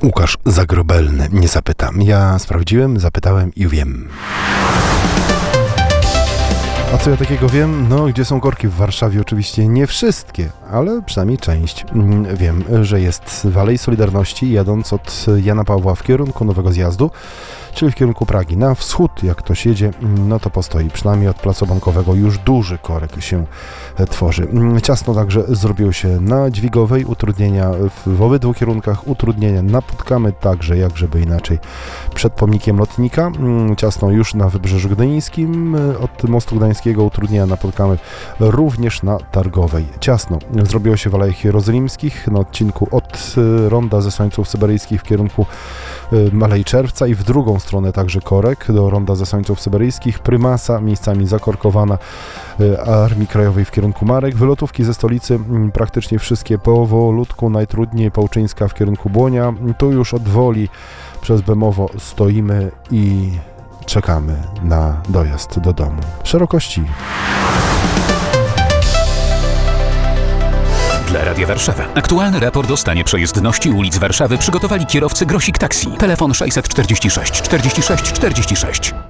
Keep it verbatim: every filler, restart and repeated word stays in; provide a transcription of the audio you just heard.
Łukasz Zagrobelny. Nie zapytam. Ja sprawdziłem, zapytałem i wiem. A co ja takiego wiem? No, gdzie są korki w Warszawie? Oczywiście nie wszystkie, ale przynajmniej część. Wiem, że jest w Alei Solidarności, jadąc od Jana Pawła w kierunku Nowego Zjazdu, czyli w kierunku Pragi. Na wschód, jak ktoś jedzie, no to postoi. Przynajmniej od Placu Bankowego już duży korek się tworzy. Ciasno także zrobiło się na Dźwigowej, utrudnienia w obydwu kierunkach, utrudnienia napotkamy także, jak żeby inaczej, przed pomnikiem Lotnika. Ciasno już na Wybrzeżu Gdyńskim, od mostu gdańskiego utrudnienia napotkamy również na Targowej. Ciasno zrobiło się w Alejach Jerozolimskich, na odcinku od ronda Zesłańców Syberyjskich w kierunku Alei Czerwca i w drugą stronę także korek do ronda Zesłańców Syberyjskich. Prymasa miejscami zakorkowana Armii Krajowej w kierunku Marek. Wylotówki ze stolicy praktycznie wszystkie powolutku, najtrudniej Pałczyńska w kierunku Błonia. Tu już od Woli przez Bemowo stoimy i czekamy na dojazd do domu. Szerokości. Dla Radia Warszawa. Aktualny raport o stanie przejezdności ulic Warszawy przygotowali kierowcy Grosik Taxi. Telefon sześćset czterdzieści sześć czterdzieści sześć czterdzieści sześć.